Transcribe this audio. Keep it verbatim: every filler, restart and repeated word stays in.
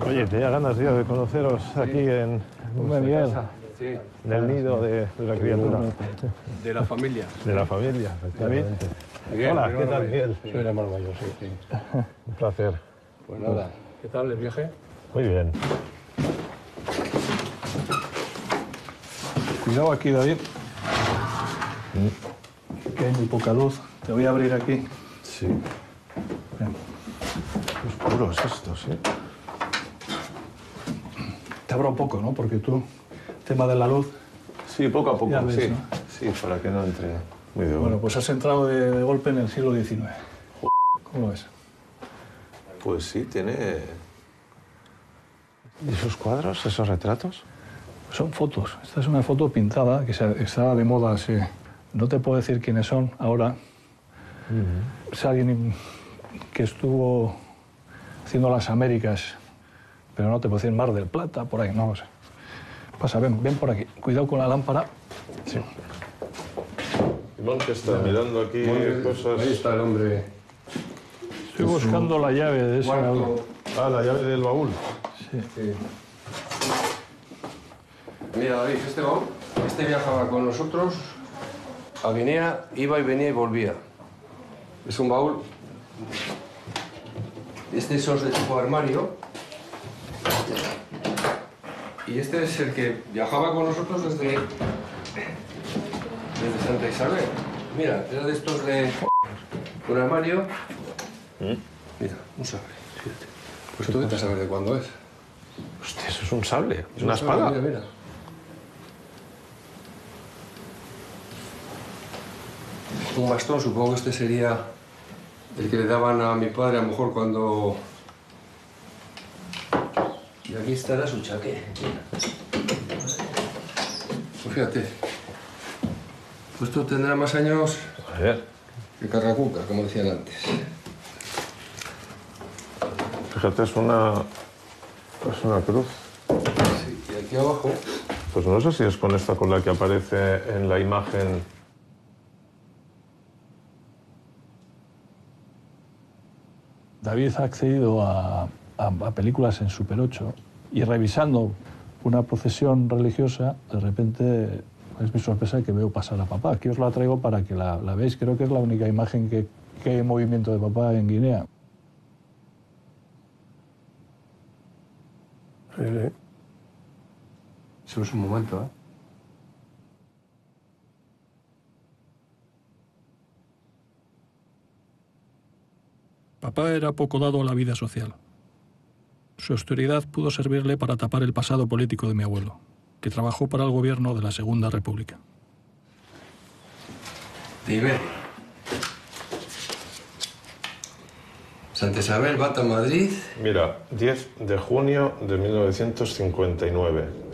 Oye, tenía ganas, tío, de conoceros sí. aquí en Miguel, sí. en el nido de, de la criatura. De la familia. De la familia, efectivamente. Miguel, Hola, ¿qué tal, Miguel? Soy el hermano mayor, sí, sí. Un placer. Pues nada, ¿qué tal el viaje? Muy bien. Cuidado aquí, David. Mm. Que hay muy poca luz. Te voy a abrir aquí. Sí. Bien. Qué oscuro es esto, sí. Te abro un poco, ¿no? Porque tú, tema de la luz... Sí, poco a poco, ves, sí. ¿no? Sí, para que no entre muy de Bueno, pues has entrado de, de golpe en el siglo diecinueve. ¿Cómo lo ves? Pues sí, tiene... ¿Y esos cuadros, esos retratos? Son fotos. Esta es una foto pintada que se, estaba de moda. Sí. No te puedo decir quiénes son ahora. Uh-huh. Es alguien que estuvo haciendo las Américas, pero no te puedo decir Mar del Plata, por ahí, no lo sé. Pasa, ven, ven por aquí. Cuidado con la lámpara. Sí. Simón, que está mirando aquí Muy cosas... Ahí está el hombre. Estoy buscando la llave de ese baúl. Ah, la llave del baúl. Sí. Sí. Mira, David, este baúl, este viajaba con nosotros a Guinea, iba y venía y volvía. Es un baúl. Este es de tipo armario. Y este es el que viajaba con nosotros desde, desde Santa Isabel. Mira, era de estos de un armario. ¿Mm? Mira, un sable, fíjate. Pues tú vete a saber de cuándo es. Hostia, eso es un sable, es Es una un sable, espada. Mira, mira. Un bastón, supongo que este sería el que le daban a mi padre a lo mejor cuando... Y aquí estará su chaqué. Pues fíjate. Pues esto tendrá más años A ver. que Carracuca, como decían antes. Fíjate, es una... es una cruz. Sí, y aquí abajo... Pues no sé si es con esta con la que aparece en la imagen... David ha accedido a, a, a películas en Super ocho y revisando una procesión religiosa, de repente es mi sorpresa que veo pasar a papá. Aquí os la traigo para que la, la veáis. Creo que es la única imagen que, que hay en movimiento de papá en Guinea. Sí, sí. Eso es un momento, ¿eh? Papá era poco dado a la vida social. Su austeridad pudo servirle para tapar el pasado político de mi abuelo, que trabajó para el gobierno de la Segunda República. De Iberia. Santa Isabel, Bata, Madrid. Mira, diez de junio de mil novecientos cincuenta y nueve.